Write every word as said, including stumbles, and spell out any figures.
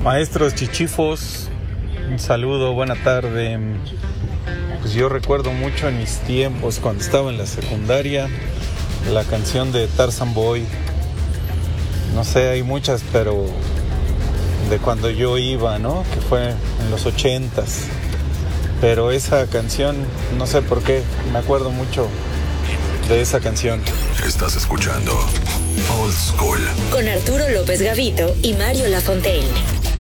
Maestros chichifos, un saludo, buena tarde. Pues yo recuerdo mucho en mis tiempos cuando estaba en la secundaria la canción de Tarzan Boy. No sé, hay muchas, pero de cuando yo iba, ¿no? Que fue en los ochentas. Pero esa canción, no sé por qué, me acuerdo mucho de esa canción. Estás escuchando Old School con Arturo López Gavito y Mario Lafontaine.